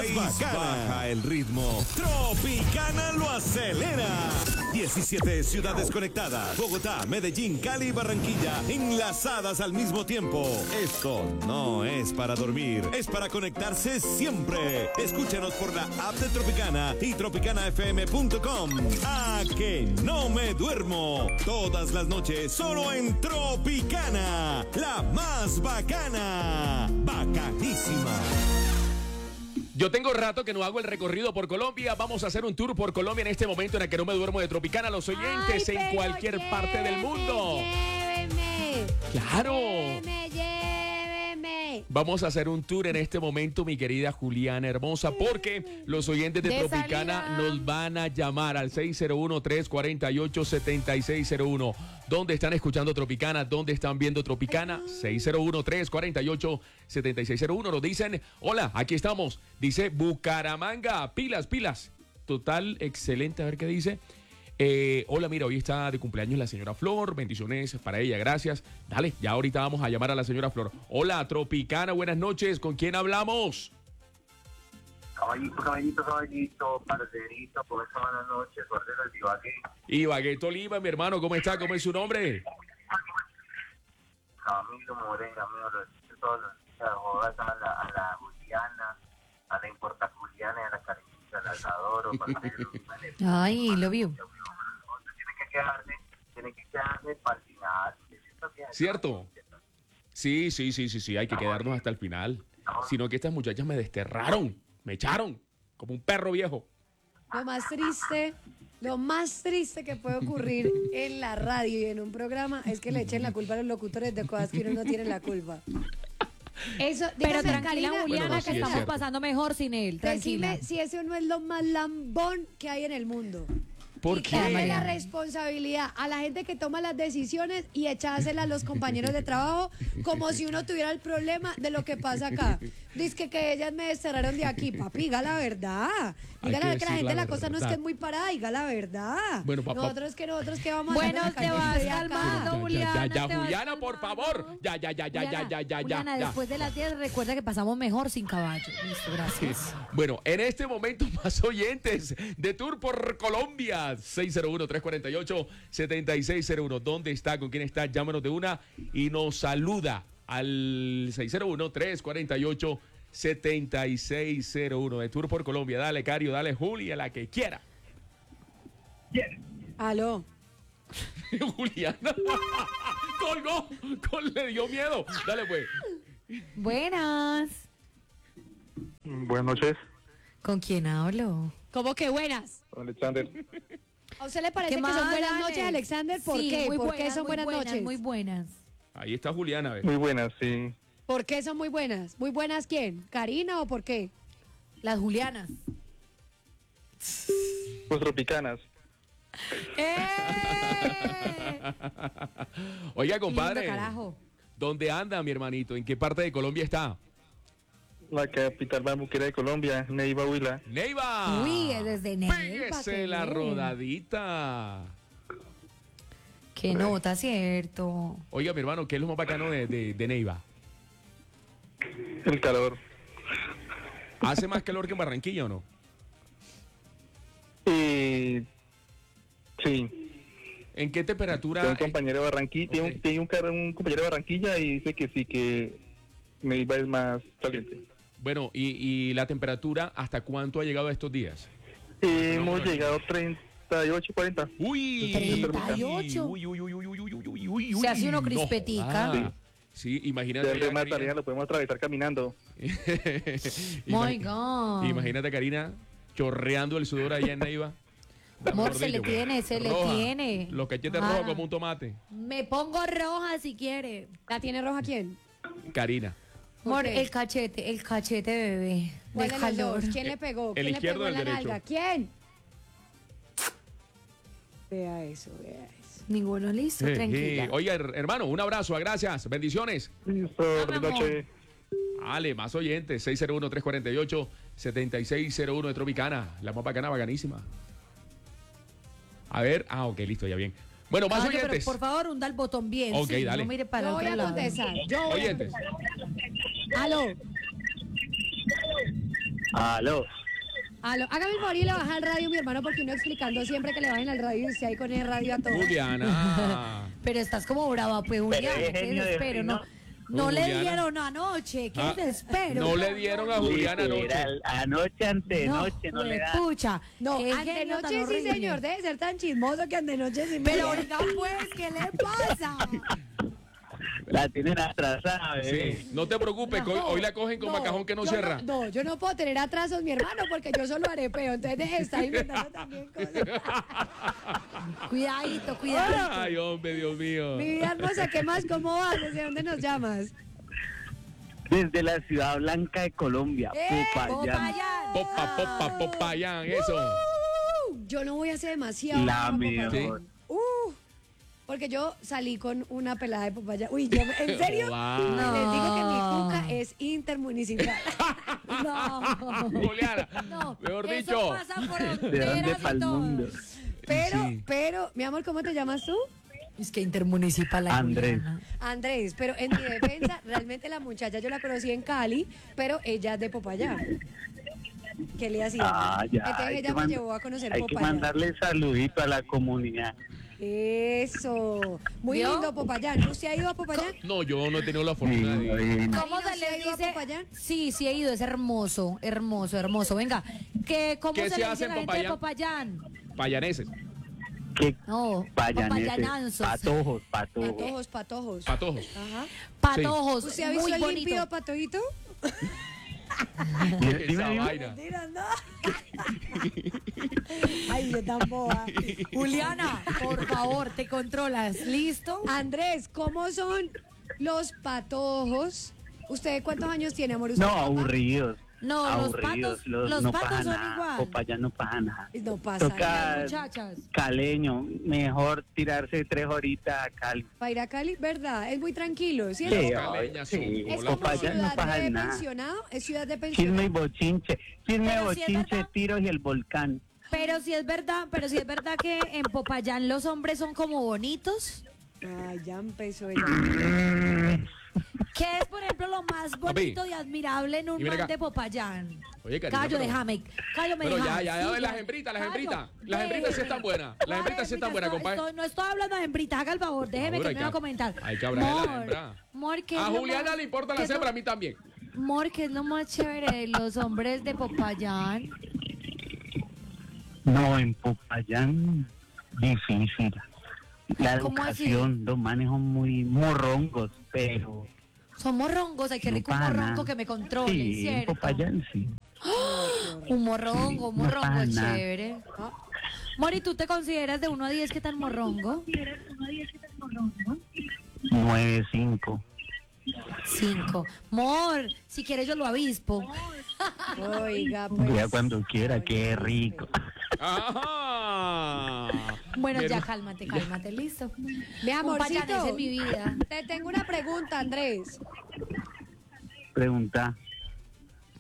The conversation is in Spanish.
país baja el ritmo, Tropicana lo acelera. 17 ciudades conectadas, Bogotá, Medellín, Cali y Barranquilla, enlazadas al mismo tiempo. Esto no es para dormir, es para conectarse siempre. Escúchanos por la app de Tropicana y tropicanafm.com. ¡A que no me duermo! Todas las noches solo en Tropicana, la más bacana. Bacanísima. Yo tengo rato que no hago el recorrido por Colombia. Vamos a hacer un tour por Colombia en este momento en el que no me duermo de Tropicana. Los oyentes en cualquier parte del mundo. Lléveme. ¡Claro! Lléveme. Vamos a hacer un tour en este momento, mi querida Juliana hermosa, porque los oyentes de Tropicana salida. nos van a llamar al 601-348-7601. ¿Dónde están escuchando Tropicana? ¿Dónde están viendo Tropicana? 601-348-7601. Nos dicen, hola, aquí estamos. Dice Bucaramanga, pilas, pilas. Total, excelente, a ver qué dice. Hola, mira, hoy está de cumpleaños la señora Flor, bendiciones para ella, gracias. Dale, ya ahorita vamos a llamar a la señora Flor. Hola, Tropicana, buenas noches, ¿con quién hablamos? Caballito, parcerito, por esta buenas noches, guardero del Ibagué. Ibagué Tolima, mi hermano, ¿cómo está? ¿Cómo es su nombre? Camilo Morena, amigo, los todos los días, jodas a la Juliana, a la importa Juliana, a la Cariñita, las adoro, Ay, lo vio. Tiene que quedarse para el final. ¿Cierto? Sí, hay que quedarnos hasta el final. Sino que estas muchachas me desterraron, me echaron, como un perro viejo. Lo más triste que puede ocurrir en la radio y en un programa es que le echen la culpa a los locutores de cosas que uno no tiene la culpa. Eso, Pero dígame, tranquila, Karina, Juliana, Bueno, no, sí, que es estamos cierto. pasando mejor sin él. Tranquila. decime si eso no es lo más lambón que hay en el mundo. ¿Por Quitarle la qué? responsabilidad a la gente que toma las decisiones y echársela a los compañeros de trabajo como si uno tuviera el problema de lo que pasa acá. Dice que ellas me desterraron de aquí. Papi, diga la verdad. Diga Hay que que la decir gente la la cosa no es verdad. que es muy parada, diga la verdad. Bueno, papá. nosotros que vamos Bueno, a te vas calmando, Juliana. Ya, te vas Juliana, por calmando. favor. Ya. Juliana, después de las 10 recuerda que pasamos mejor sin caballo. Listo, gracias. Bueno, en este momento más oyentes de Tour por Colombia. 601-348-7601. ¿Dónde está? ¿Con quién está? Llámanos de una y nos saluda al 601-348-7601 de Tour por Colombia. Dale, Cario, dale, Julia, la que quiera. Aló. Juliana. Colgó. Le dio miedo. Dale, pues. Buenas. Buenas noches, ¿Con quién hablo? ¿Cómo que buenas? Alexander. ¿A usted le parece ¿Qué que son más, buenas Alex? noches, Alexander? ¿Por Sí, qué? muy ¿Por qué buenas, son muy buenas noches? Muy buenas. Ahí está Juliana. Ve. Muy buenas, sí. ¿Por qué son muy buenas? ¿Muy buenas quién? ¿Karina o por qué? Las Julianas. Pues tropicanas. Oiga, Lindo, compadre. carajo. ¿Dónde anda, mi hermanito? ¿En qué parte de Colombia está? La capital bambuquera de Colombia, Neiva, Huila. ¡Neiva! Uy, es desde Neiva. ¡Pégese qué la bien. rodadita! Qué nota, cierto. Oiga, mi hermano, ¿qué es lo más bacano de Neiva? El calor. ¿Hace más calor que en Barranquilla o no? Y sí, ¿En qué temperatura? tengo un compañero de Barranquilla, Ok. tiene un compañero de Barranquilla y dice que sí, que Neiva es más caliente. Bueno, y la temperatura, ¿hasta cuánto ha llegado estos días? Hemos llegado a 38, 40. ¡Uy! 38. Uy. Se hace uno crispetica. Ah, sí, imagínate. De ya, más Karina. tarea lo podemos atravesar caminando. My God. Imagínate, Karina, chorreando el sudor allá en Neiva. Amor, se le Mejor dicho, tiene, se le roja. tiene. Los cachetes Ah. rojos como un tomate. Me pongo roja si quiere. ¿La tiene roja quién? Karina. Amor, qué? el cachete, bebé. ¿Cuál De de los calor. dos? ¿Quién le pegó? el ¿Quién le izquierdo pegó o en el la derecho? nalga? ¿Quién? Vea eso, vea eso. Ninguno listo, tranquila. Oiga, hermano, un abrazo, gracias, bendiciones. Listo, buenas amor. noches. Ale, más oyentes, 601-348-7601 de Tropicana, la más bacana, bacanísima. A ver, ok, listo, ya bien. Bueno, más Caballo, oyentes. pero por favor, hunda el botón bien. Ok, sí, dale. No mire para Yo voy otro a lado. contestar. Yo voy a Oyentes. contestar. Aló. Aló. Hágame el favor y le baja al radio, mi hermano, porque uno explicando siempre que le bajen al radio y usted ahí con el radio a todo. Juliana. Pero estás como brava, pues, Juliana. es Qué genio de desespero, fino. no le Juliana. dieron anoche, qué Ah, desespero. No le dieron a Juliana anoche. Anoche, antenoche, no le dan. Pucha, No, qué genio tan antenoche sí, horrible. señor, debe ser tan chismoso que antenoche sí me Pero llega. oiga, pues, ¿qué le pasa? La tienen atrasada, bebé. Sí, no te preocupes, que hoy la cogen con macajón que no yo cierra. No, yo no puedo tener atrasos, mi hermano, porque yo solo arepeo. Entonces deje de estar inventando también cosas. Cuidadito, cuidadito. Ay, hombre, Dios mío. Mi vida hermosa, ¿qué más? ¿Cómo vas? ¿Desde dónde nos llamas? Desde la Ciudad Blanca de Colombia, Popayán. Popayán. Popayán, eso. Yo no voy hace demasiado. La a Popayán. mejor. Porque yo salí con una pelada de Popayán. Uy, ¿en serio? Wow. Les digo que mi cuca es intermunicipal. No. Juliana, No, mejor eso dicho. pasa por ¿De dónde fronteras y pa'l todo. mundo? Pero, mi amor, ¿cómo te llamas tú? Es que intermunicipal la Andrés. Juliana. Andrés, pero en mi defensa, realmente la muchacha yo la conocí en Cali, pero ella es de Popayán. ¿Qué le hacía? Ah, ya. Entonces hay ella que me man- llevó a conocer Hay que Popayán. mandarle saludito a la comunidad. Eso. Muy ¿Vio? lindo Popayán. ¿Usted ha ido a Popayán? No, yo no he tenido la fortuna de ir. Divino. ¿Cómo Marino, se ¿sí ha le ido a dice? Popayán? Sí, sí he ido, es hermoso, hermoso, hermoso. Venga, ¿cómo ¿Qué se se le hace dice a en la gente de Popayán? Payaneses, ¿Qué No, payaneses? papayananzos. Patojos. Patojos. patojos. Ajá. Patojos, ¿Usted ha visto muy el bonito. límpido patojito? Esa Dime. vaina. Mentira, no. Ay, yo tan boba. Juliana, por favor, te controlas, ¿listo? Andrés, ¿cómo son los patojos? ¿Usted cuántos años tiene, amor? ¿Usted No, es papá? aburridos. No, Aburridos. los no patos pasa son nada. igual. Popayán no pasa nada. No pasa nada. Toca Muchachas. caleño. Mejor tirarse 3 horitas a Cali. Para ir a Cali, ¿verdad? Es muy tranquilo, ¿cierto? Sí, caleñas sí. Es como Popayán no ciudad pasa de nada. pensionado, es ciudad de Chisme y pensionado. bochinche. Chisme, Pero sí es bochinche, verdad. tiros y el volcán. Pero si es verdad que en Popayán los hombres son como bonitos. Ay, ya empezó ella. ¿Qué es, por ejemplo, lo más bonito y admirable en un Y ven man acá. de Popayán? Oye, cariño, Callo, pero- déjame. Callo, me Pero ya, dejas. ya, Sí, ya, las hembritas, las Callo, hembritas. Las hembritas sí déjeme. están buenas. Las hembritas sí están buenas, compadre. No estoy hablando de hembritas, haga el favor, déjeme Ahora que me va a comentar. hay que hablar de las hembras. Mor, ¿qué A es lo Juliana más- le importan qué las es lo- hembras, a mí también. Mor, ¿qué es lo más chévere de los hombres de Popayán? No, en Popayán, difícil. La ¿Cómo así? educación, los manes son muy morrongos, pero... Son morrongos, ay, qué no rico un pasa morrongo nada. que me controle, Sí, en ¿cierto? Popayán sí. Un morrongo, un no morrongo pasa es nada. chévere. Mori, ¿tú te consideras de 1 a 10 qué tan morrongo? 9-5. 5. Mor, si quieres yo lo avispo. Oiga, pues. Ya cuando quiera, qué rico. Ajá. Bueno, Mi ya herma- cálmate, listo. Mi Un payanés amorcito, en mi vida. te tengo una pregunta, Andrés. Pregunta.